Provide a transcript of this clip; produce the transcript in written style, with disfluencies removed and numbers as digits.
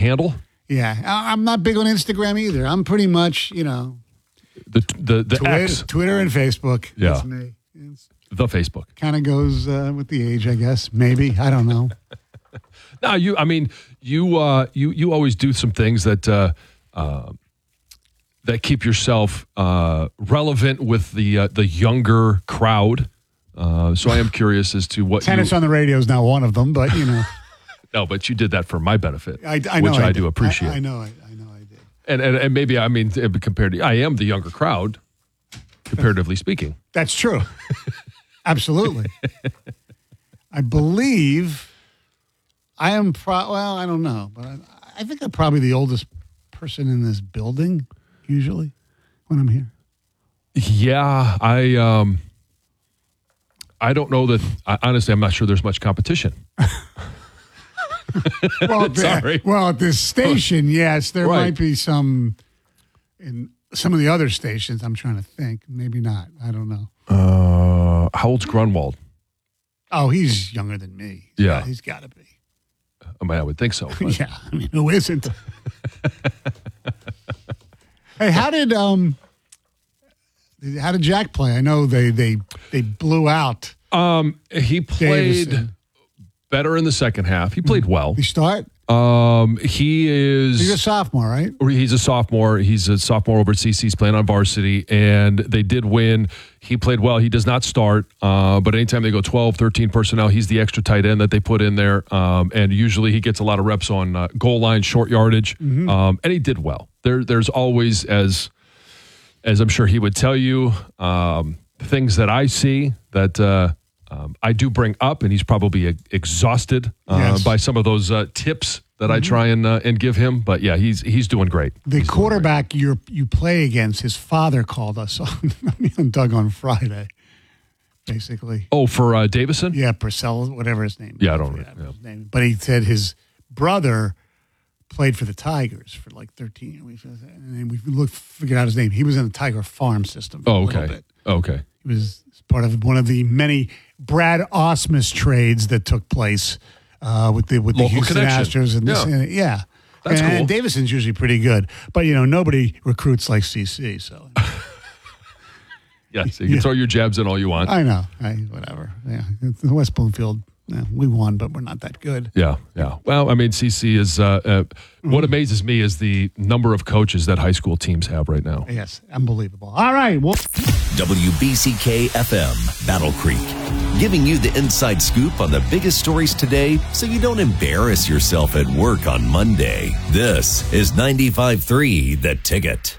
handle. Yeah, I'm not big on Instagram either. I'm pretty much, The X. Twitter and Facebook. Yeah. That's me. The Facebook. Kind of goes with the age, I guess. Maybe. I don't know. No, you always do some things that keep yourself relevant with the younger crowd. So I am curious as to what Tennis on the radio is not one of them, but No, but you did that for my benefit, I know which I did. do appreciate. I know I did. And maybe, compared to, I am the younger crowd, comparatively speaking. That's true. Absolutely. I believe I am, I don't know, but I think I'm probably the oldest person in this building, usually, when I'm here. Yeah, I don't know that, honestly, I'm not sure there's much competition. Sorry. Well, at this station, yes, there Right. might be some in some of the other stations. I'm trying to think. Maybe not. I don't know. How old's Grunwald? Oh, he's younger than me. Yeah. He's got to be. I would think so. But. Yeah, I mean, who isn't? Hey, how did Jack play? I know they blew out. He played Davison. better in the second half. He played well. He start? He's a sophomore, right? He's a sophomore. He's a sophomore over at CC. He's playing on varsity, and they did win. He played well. He does not start, but anytime they go 12, 13 personnel, he's the extra tight end that they put in there, and usually he gets a lot of reps on goal line, short yardage, and he did well. There's always, as I'm sure he would tell you, things that I see that I do bring up, and he's probably exhausted Yes. by some of those tips that I try and give him. But yeah, he's doing great. The quarterback you play against, his father called us on me and Doug on Friday, basically. Oh, for Davison? Yeah, Purcell, whatever his name. Yeah, I don't forget know. his name. But he said his brother played for the Tigers for like 13 years. And we figured out his name. He was in the Tiger farm system for a little bit. Okay. He was part of one of the many Brad Osmus trades that took place with the Houston connection. Astros. And this, yeah. That's cool. And Davison's usually pretty good. But, nobody recruits like CC, so. Yes, you can throw your jabs in all you want. I know. Whatever. Yeah. The West Bloomfield, we won, but we're not that good. Yeah. Well, CC is, what amazes me is the number of coaches that high school teams have right now. Yes, unbelievable. All right. Well, WBCK FM, Battle Creek, giving you the inside scoop on the biggest stories today so you don't embarrass yourself at work on Monday. This is 95.3 The Ticket.